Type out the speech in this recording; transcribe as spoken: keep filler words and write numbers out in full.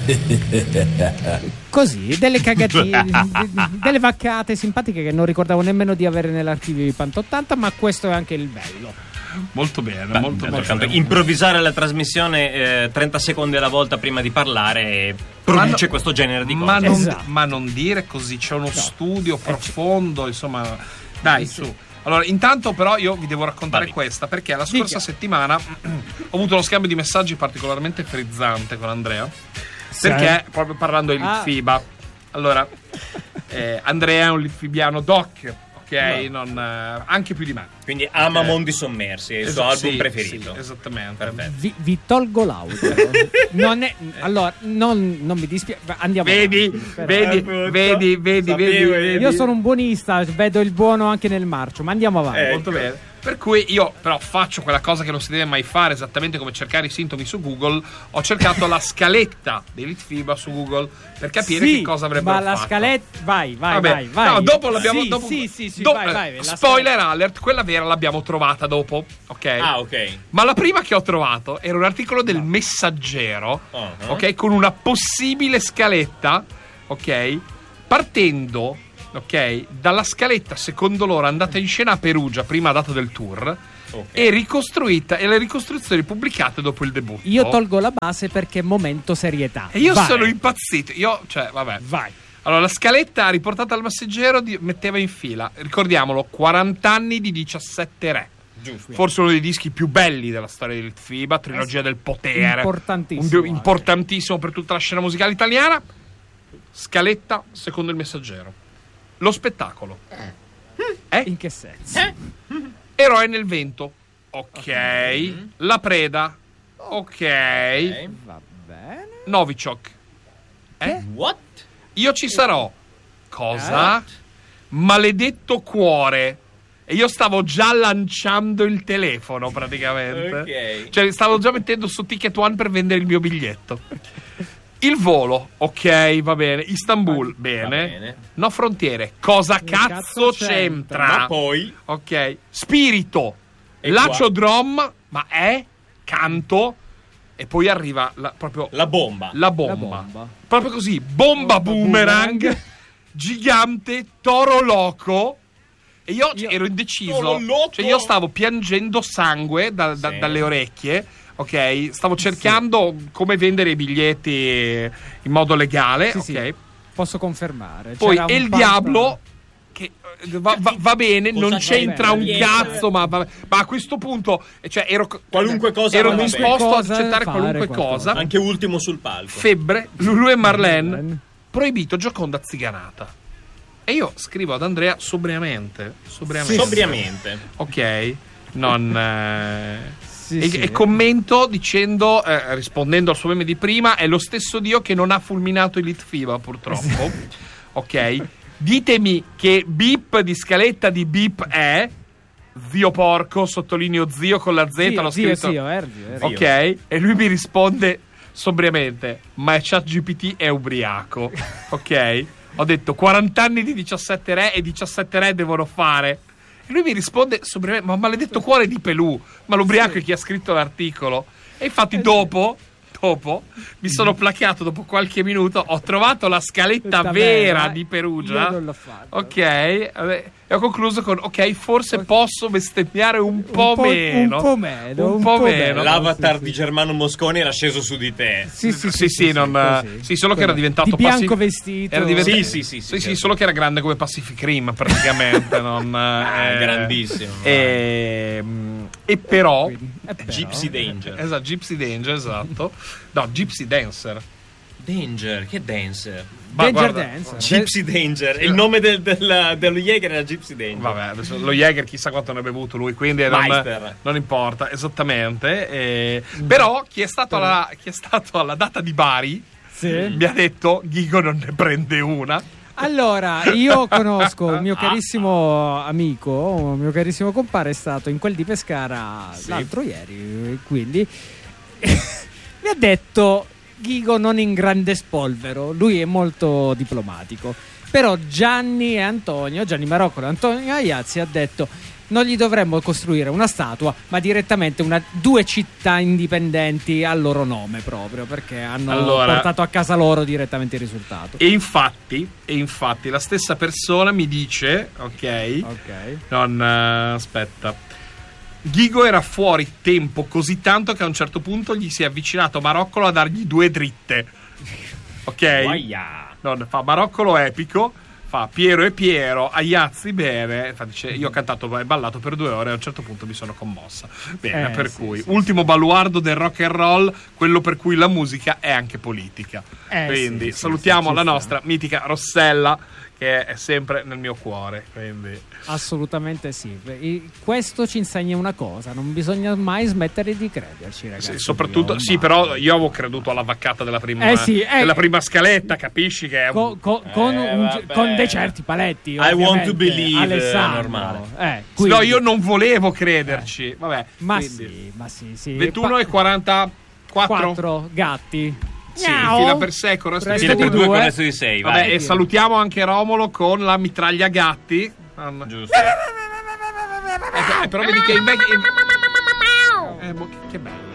Così, delle cagatine, delle vaccate simpatiche che non ricordavo nemmeno di avere nell'archivio di Pantottanta, ma questo è anche il bello. Molto bene, Beh, molto, molto bene. Improvvisare la trasmissione eh, trenta secondi alla volta prima di parlare produce no, questo genere di cose. Ma non, esatto. ma non dire così, c'è uno no. studio profondo, eh, insomma, dai, sì. su. Allora, intanto però io vi devo raccontare Vai. questa, perché la scorsa Dica. settimana ho avuto uno scambio di messaggi particolarmente frizzante con Andrea, perché proprio parlando di Ah. Litfiba. Allora, eh, Andrea è un litfibiano doc, ok? No. Non, eh, anche più di me. Quindi ama Ok. Mondi Sommersi, è il suo Esatto, album sì, preferito. sì, esattamente. Perfetto. Vi, vi tolgo l'audio. non è, allora, non, non mi dispiace. Andiamo. Vedi, avanti. vedi, Appunto. vedi, vedi, Sapevo vedi, io. vedi. Io sono un buonista, vedo il buono anche nel marcio, ma andiamo avanti. Eh, Molto bene. Per cui io però faccio quella cosa che non si deve mai fare, esattamente come cercare i sintomi su Google. Ho cercato la scaletta dei Litfiba su Google per capire sì, che cosa avrebbero ma la fatto. scaletta, vai, vai, Vabbè, vai, vai. no, dopo l'abbiamo sì, dopo, sì, sì, sì, do- vai, vai, eh, la spoiler scaletta. alert, quella vera l'abbiamo trovata dopo, ok? Ah, ok. Ma la prima che ho trovato era un articolo del Messaggero, Oh, no. ok, con una possibile scaletta, ok, partendo, ok, dalla scaletta secondo loro andata in scena a Perugia, prima data del tour, Ok. e ricostruita e le ricostruzioni pubblicate dopo il debutto. Io tolgo la base perché momento serietà. E io Vai. sono impazzito. Io, cioè, vabbè. Vai. Allora, la scaletta riportata al Messaggero di- metteva in fila, ricordiamolo, quaranta anni di diciassette re. Giusto. Forse uno dei dischi più belli della storia del Litfiba, trilogia del potere. Importantissimo Un dio- anche. importantissimo per tutta la scena musicale italiana. Scaletta secondo il Messaggero. Lo spettacolo. Eh? In che senso? Eroe nel vento. Ok. La preda. Ok. Va bene. Novichok. What? Io ci sarò. Cosa? Maledetto cuore. E io stavo già lanciando il telefono praticamente. Ok. Cioè stavo già mettendo su Ticket One per vendere il mio biglietto. Il volo, ok, va bene. Istanbul, bene. bene. No frontiere, cosa cazzo, cazzo c'entra? c'entra? Ma poi Ok. Spirito, E Lacio Drum, ma è canto. E poi arriva la, proprio la bomba. la bomba. La bomba. Proprio così, bomba, Bomba boomerang, boomerang. gigante, toro loco. E io, Io- ero indeciso. Toro loco? Cioè io stavo piangendo sangue da- da- Sì. dalle orecchie. Ok, stavo cercando come vendere i biglietti in modo legale. Sì, ok. sì, posso confermare. Poi C'era un El panta- Diablo, che eh, va, va- va bene, Cosa non c'entra un c'entra? cazzo, ma, va- ma a questo punto, cioè, ero, Qualunque cosa ero va bene. disposto Cosa ad accettare fare qualunque qualcosa. cosa. Anche ultimo sul palco. Febbre, Lulu e Marlene, Marlene. proibito Gioconda ziganata. E io scrivo ad Andrea sobriamente. Sobriamente. Sobriamente. Ok, non. eh, Sì, e, sì. e commento dicendo, eh, rispondendo al suo meme di prima, è lo stesso Dio che non ha fulminato il Litfiba, purtroppo. Ok, ditemi che beep di scaletta di beep è zio porco, sottolineo zio con la Z, Zio, l'ho zio, scritto. zio, Ergio, Ergio. Ok, e lui mi risponde sobriamente, ma è ChatGPT è ubriaco. Ok, ho detto quaranta anni di diciassette re e diciassette re devono fare. E lui mi risponde sobriamente, ma maledetto cuore di Pelù, ma l'ubriaco è chi ha scritto l'articolo. E infatti dopo, dopo, mi sono placato dopo qualche minuto, ho trovato la scaletta Questa vera vera, di io Perugia. non l'ho fatto. Ok, vabbè, e ho concluso con ok, forse posso bestemmiare un po', po'- meno. un po' meno, Un, un po', po' meno. meno. L'avatar Sì, sì. di Germano Mosconi era sceso su di te. Sì, sì, Sì, sì, non, così. sì, solo che era diventato di bianco passi- vestito. Era diventato- Sì, sì, sì, sì, sì, certo. solo che era grande come Pacific Rim praticamente. non, Ah, eh, grandissimo. E, e però, Quindi, eh, però. Gypsy Danger. esatto, Gypsy Danger, esatto. No, Gypsy Dancer. Danger, che dancer? Ma Danger guarda- Dance. Gypsy Danger. Il nome del, del- dello Jäger era Gypsy Danger. Vabbè, adesso lo Jäger chissà quanto ne ha bevuto lui, quindi non, Meister. non importa, esattamente. eh, però chi è, stato alla, chi è stato alla data di Bari Sì. mi ha detto Ghigo non ne prende una. Allora, io conosco un mio carissimo amico, un mio carissimo compare, è stato in quel di Pescara Sì. l'altro ieri, quindi mi ha detto Ghigo non in grande spolvero, lui è molto diplomatico. Però Gianni e Antonio, Gianni Marocco e Antonio Aiazzi ha detto non gli dovremmo costruire una statua, ma direttamente una, due città indipendenti al loro nome proprio, perché hanno Allora- portato a casa loro direttamente il risultato. E infatti, e infatti la stessa persona mi dice, ok, Ok. non eh, aspetta. Ghigo era fuori tempo così tanto che a un certo punto gli si è avvicinato Maroccolo a dargli due dritte. Ok? Guaia. Non, fa Maroccolo epico, fa Piero e Piero, Aiazzi bene. Fa, dice, io ho cantato e ballato per due ore e a un certo punto mi sono commossa. Bene, Eh, per sì, cui sì, ultimo baluardo del rock and roll, quello per cui la musica è anche politica. Eh, Quindi sì, sì, salutiamo sì, ci la sta. nostra mitica Rossella, che è sempre nel mio cuore. Quindi Assolutamente sì. E questo ci insegna una cosa: non bisogna mai smettere di crederci, ragazzi. sì, soprattutto, Io, sì, ma- però io avevo creduto alla vaccata della prima, Eh sì, eh, della prima scaletta, capisci che è un- Co- co- con, Eh, un- vabbè. con dei certi paletti. I want ovviamente. to believe, Alessandro. è normale. Eh, No, quindi- io non volevo crederci. Vabbè, Ma quindi. sì, ma sì, sì. ventuno e quarantaquattro. quattro gatti. Sì, Miau. fila per sé, con il resto Resto Fila di per di due due. con il resto di sei, Vabbè, vai. e salutiamo anche Romolo con la mitraglia gatti. Um, Giusto. eh, però vedi che il vecchio. Eh, mo- che- che bello.